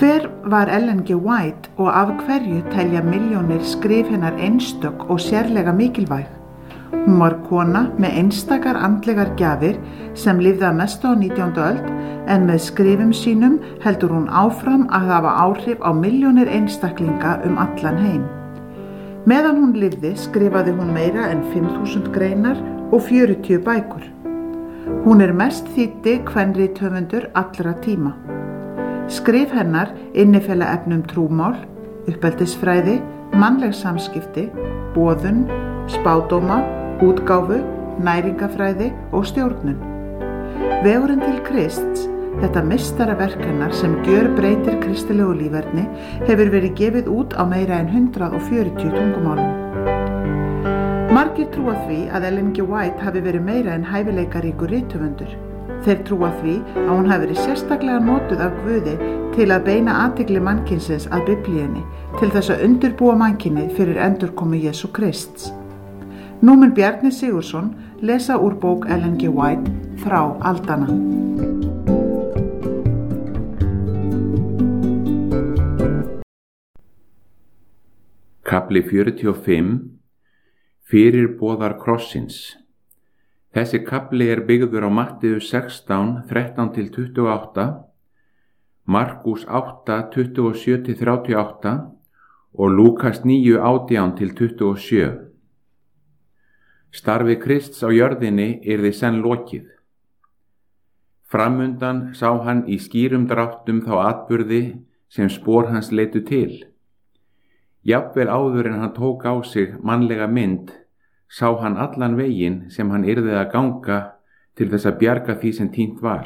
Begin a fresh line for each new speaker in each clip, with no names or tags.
Hver var Ellen G. White og af hverju telja milljónir skrif hennar einstök og sérlega mikilvæg? Hún var kona með einstakar andlegar gjafir sem lifði að mestu á 19. öld en með skrifum sínum heldur hún áfram að hafa áhrif á milljónir einstaklinga allan heim. Meðan hún lifði skrifaði hún meira en 5.000 greinar og 40 bækur. Hún mest þýddi kvenrithöfundur allra tíma. Skrif hennar innifela efnum trúmál, uppeldisfræði, mannleg samskipti, boðun, spádóma, útgáfu, næringafræði og stjórnun. Vegurinn til Krists, þetta meistaraverk hennar sem gjörbreytir kristilegu líferni, hefur verið gefið út á meira en 140 tungumálum. Margir trúa því að Ellen G. White hafi verið meira en hæfileikaríkur rithöfundur. Þeir trúa því að hún hafi verið sérstaklega notuð af Guði til að beina athygli mannkynsins að Biblíunni, til þess að undirbúa mannkynið fyrir endurkomu Jesú Krists. Nú mun Bjarni Sigurðsson lesa úr bók Ellen G. White, Þrá aldanna.
Kafli 45. Fyrirboðar krossins. Þessi kafli byggður á Matteus 16, 13-28, Markús 8, 27-38 og Lúkas 9, 18-27. Starfi Krists á jörðinni yrði senn lokið. Framundan sá hann í skýrum dráttum þá atburði sem spor hans leiddu til. Jafnvel áður en hann tók á sig mannlega mynd, sá hann allan veginn sem hann yrði að ganga til þess að bjarga því sem týnt var.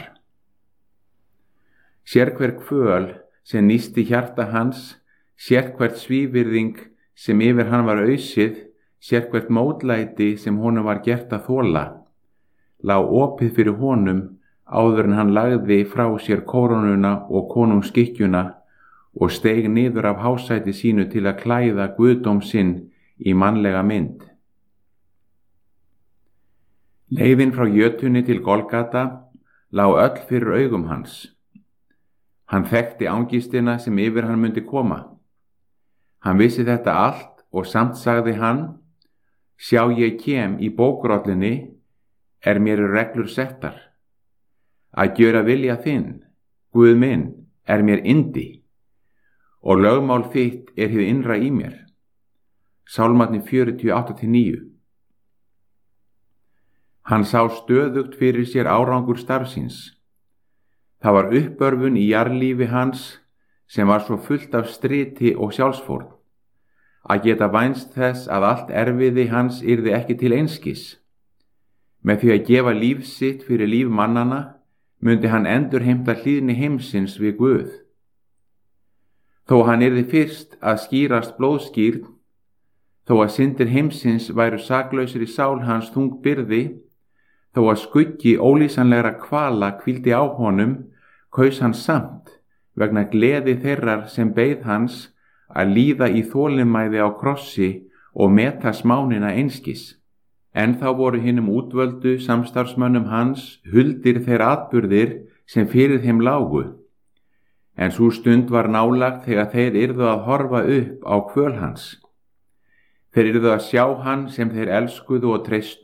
Sérhver kvöl sem nísti hjarta hans, sérhvert svívirðing sem yfir hann var ausið, sérhvert mótlæti sem honum var gert að þola, lá opið fyrir honum áður en hann lagði frá sér kórónuna og konungsskikkjuna og steig niður af hásæti sínu til að klæða guðdóm sinn í mannlega mynd. Leiðin frá jötunni til Golgata lá öll fyrir augum hans. Hann þekkti angistina sem yfir hann myndi koma. Hann vissi þetta allt og samt sagði hann: Sjá, ég kem í bókrollinni, mér reglur settar. Að gjöra vilja þinn, Guð minn, mér yndi, og lögmál þitt hið innra í mér. Sálmarnir 48-9. Hann sá stöðugt fyrir sér árangur starfsins. Það var uppörfun í jarðlífi hans sem var svo fullt af striti og sjálfsfórn, að geta vænst þess að allt erfiði hans yrði ekki til einskis. Með því að gefa líf sitt fyrir líf mannanna, myndi hann endurheimta hlýðni heimsins við Guð. Þó hann yrði fyrst að skýrast blóðskýrn, þó að syndir heimsins væru saklausir í sál hans þung byrði, þó að skuggi ólýsanlegra kvala hvíldi á honum, kaus hann samt, vegna gleði þeirrar sem beið hans, að líða í þolinmæði á krossi og meta smánina einskis. En þá voru hinum útvöldu samstarfsmönnum hans huldir þeir atburðir sem fyrir þeim lágu. En sú stund var nálagt þegar þeir yrðu að horfa upp á kvöl hans. Þeir yrðu að sjá hann sem þeir elskuðu og treystu